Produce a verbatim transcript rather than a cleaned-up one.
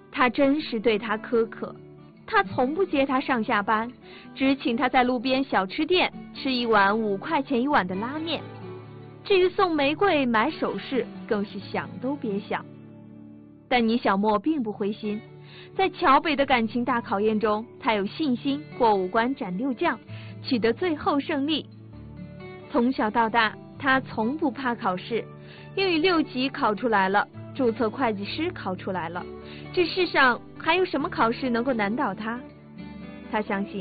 他真是对他苛刻，他从不接他上下班，只请他在路边小吃店吃一碗五块钱一碗的拉面。至于送玫瑰、买首饰，更是想都别想。但倪小沫并不灰心，在桥北的感情大考验中，他有信心过五关斩六将，取得最后胜利。从小到大，他从不怕考试，英语六级考出来了，注册会计师考出来了，这世上还有什么考试能够难倒他？他相信